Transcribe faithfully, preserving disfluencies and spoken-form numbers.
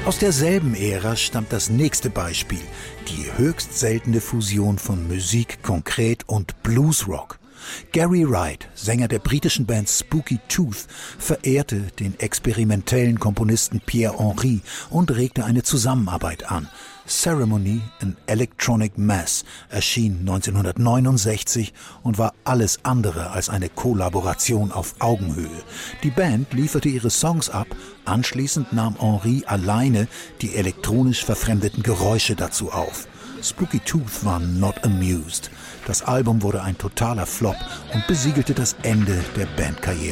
Aus derselben Ära stammt das nächste Beispiel, die höchst seltene Fusion von Musik konkret und Bluesrock. Gary Wright, Sänger der britischen Band Spooky Tooth, verehrte den experimentellen Komponisten Pierre Henry und regte eine Zusammenarbeit an. Ceremony, an Electronic Mass erschien neunzehnhundertneunundsechzig und war alles andere als eine Kollaboration auf Augenhöhe. Die Band lieferte ihre Songs ab, anschließend nahm Henry alleine die elektronisch verfremdeten Geräusche dazu auf. Spooky Tooth war not amused. Das Album wurde ein totaler Flop und besiegelte das Ende der Bandkarriere.